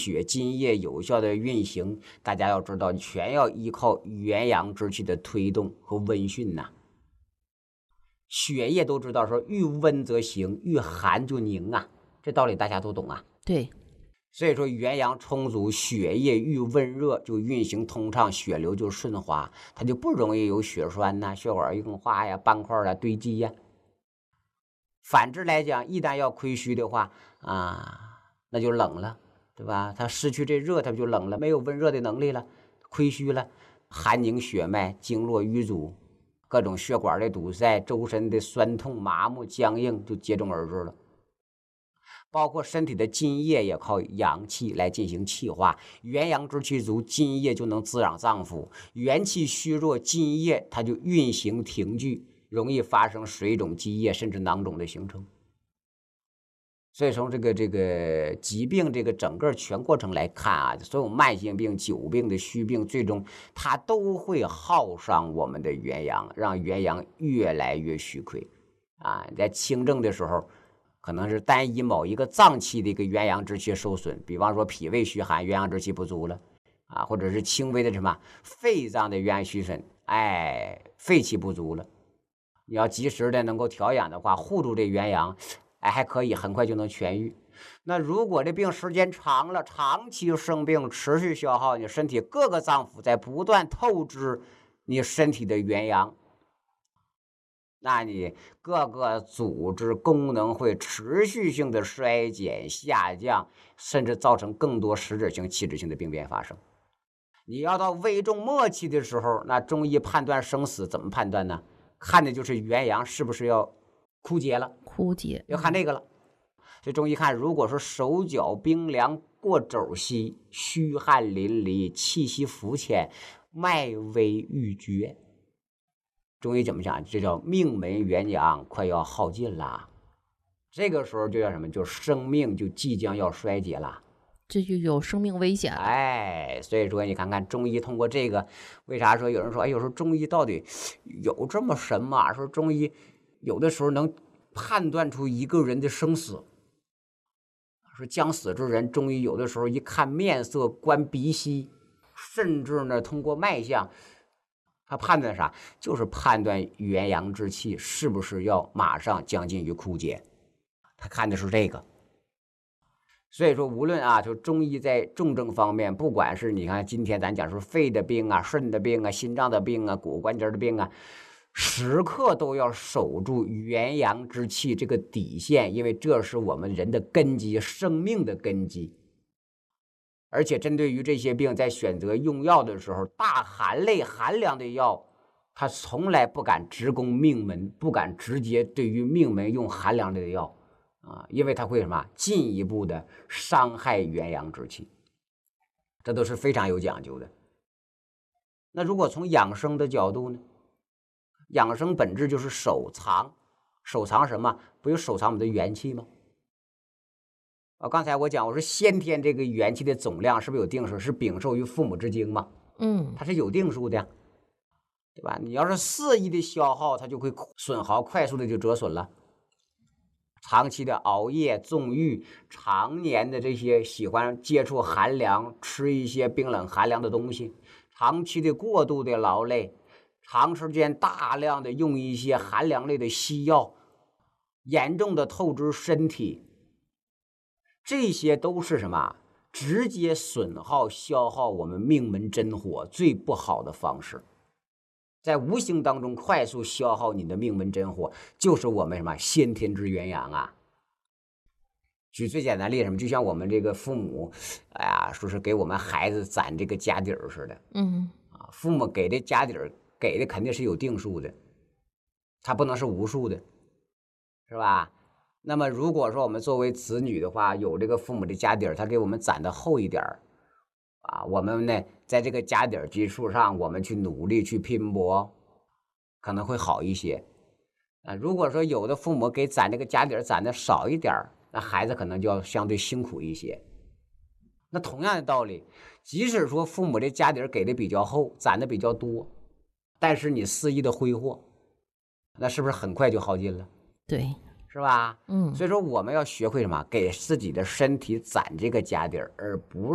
血津液有效的运行，大家要知道，全要依靠元阳之气的推动和温煦呐。血液都知道说，遇温则行，遇寒就凝啊，这道理大家都懂啊。 对， 所以说元阳充足，血液遇温热就运行通畅，血流就顺滑，它就不容易有血栓呐、血管硬化呀、斑块啊堆积呀。反之来讲，一旦要亏虚的话啊，那就冷了，对吧？它失去这热，它就冷了，没有温热的能力了，亏虚了，寒凝血脉，经络瘀阻，各种血管的堵塞，周身的酸痛、麻木、僵硬就接踵而至了。包括身体的津液也靠阳气来进行气化，元阳之气足，津液就能滋养脏腑；元气虚弱，津液它就运行停聚，容易发生水肿、积液甚至囊肿的形成。所以从这个疾病这个整个全过程来看啊，所有慢性病、久病的虚病，最终它都会耗伤我们的元阳，让元阳越来越虚亏啊。在轻症的时候，可能是单一某一个脏器的一个元阳之气受损，比方说脾胃虚寒，元阳之气不足了啊，或者是轻微的什么肺脏的元阳虚损，肺气不足了。你要及时的能够调养的话，护住这元阳，还可以很快就能痊愈。那如果这病时间长了，长期生病，持续消耗你身体各个脏腑，在不断透支你身体的元阳，那你各个组织功能会持续性的衰减下降，甚至造成更多实质性、器质性的病变发生。你要到危重末期的时候，那中医判断生死怎么判断呢？看的就是元阳是不是要枯竭了， 枯竭要看这个了。所以中医看，如果说手脚冰凉过肘膝，虚汗淋漓，气息浮浅，脉微欲绝，中医怎么讲？这叫命门元阳快要耗尽了。这个时候就叫什么？就生命就即将要衰竭了， 这就有生命危险了。 所以说你看看中医通过这个，为啥说有人说，有时候中医到底有这么神吗？说中医有的时候能判断出一个人的生死。说将死之人，中医有的时候一看面色、观鼻息，甚至呢通过脉象，他判断啥？就是判断元阳之气是不是要马上将近于枯竭，他看的是这个。所以说，无论就中医在重症方面，不管是你看今天咱讲说肺的病啊、肾的病啊、心脏的病啊、骨关节的病啊，时刻都要守住元阳之气这个底线，因为这是我们人的根基，生命的根基。而且针对于这些病，在选择用药的时候，大寒类寒凉的药，它从来不敢直攻命门，不敢直接对于命门用寒凉类的药因为它会什么进一步的伤害元阳之气，这都是非常有讲究的。那如果从养生的角度呢？养生本质就是守藏，守藏什么？不就守藏我们的元气吗？刚才我讲，我说先天这个元气的总量是不是有定数？是禀受于父母之精嘛？它是有定数的，对吧？你要是肆意的消耗，它就会损耗，快速的就折损了。长期的熬夜、纵欲，常年的这些喜欢接触寒凉，吃一些冰冷寒凉的东西，长期的过度的劳累，长时间大量的用一些寒凉类的西药，严重的透支身体，这些都是什么？直接损耗消耗我们命门真火最不好的方式，在无形当中快速消耗你的命门真火，就是我们什么先天之元阳啊。举最简单例子，什么？就像我们这个父母，说是给我们孩子攒这个家底儿似的。父母给的家底儿给的肯定是有定数的，它不能是无数的，是吧？那么如果说我们作为子女的话，有这个父母的家底儿，他给我们攒的厚一点我们呢在这个家底儿基础上，我们去努力去拼搏，可能会好一些。如果说有的父母给攒这个家底儿攒的少一点，那孩子可能就要相对辛苦一些。那同样的道理，即使说父母的家底儿给的比较厚，攒的比较多，但是你肆意的挥霍，那是不是很快就耗尽了？ 对， 是吧？所以说我们要学会什么？给自己的身体攒这个家底儿，而不